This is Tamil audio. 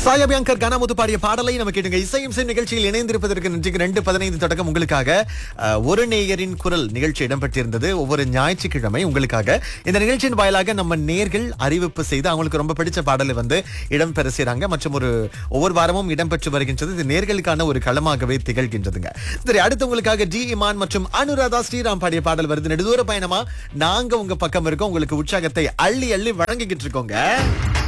சாயபியங்கர் கனாமுத்து பாடிய பாடலை நம்ம கேட்டுங்க. இசையும் செய் நிகழ்ச்சியில் இணைந்திருப்பதற்கு நன்றிக்கு 2:15 தொடக்கம் உங்களுக்காக ஒரு நேயரின் குரல் நிகழ்ச்சி இடம்பெற்றிருந்தது. ஒவ்வொரு ஞாயிற்றுக்கிழமை உங்களுக்காக இந்த நிகழ்ச்சியின் வாயிலாக நம்ம நேர்கள் அறிவிப்பு செய்து அவங்களுக்கு ரொம்ப பிடிச்ச பாடலை இடம்பெற செய்றாங்க. மற்றும் ஒவ்வொரு வாரமும் இடம்பெற்று வருகின்றது. இது நேர்களுக்கான ஒரு களமாகவே திகழ்கின்றதுங்க. சரி, அடுத்து உங்களுக்காக டி இமான் மற்றும் அனுராதா ஸ்ரீராம் பாடிய பாடல் வருது. நெடுதூர பயணமா நாங்க உங்க பக்கம் இருக்கோம். உங்களுக்கு உற்சாகத்தை அள்ளி அள்ளி வழங்கிக்கிட்டு இருக்கோங்க.